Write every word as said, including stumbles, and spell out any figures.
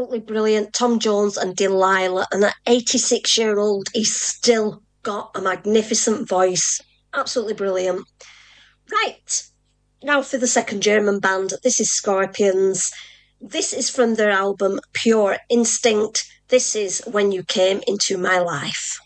absolutely brilliant. Tom Jones and Delilah, and at eighty-six year old, he's still got a magnificent voice. Absolutely brilliant. Right, now for the second German band. This is Scorpions. This is from their album Pure Instinct. This is When You Came Into My Life.